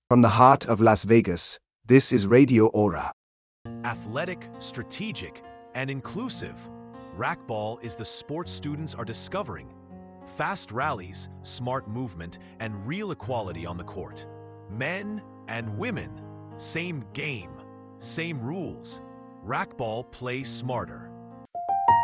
From the heart of Las Vegas, this is Radio Aura. Athletic, strategic, and inclusive, racquetball is the sport students are discovering. Fast rallies, smart movement, and real equality on the court. Men and women, same game, same rules. Racquetball play smarter.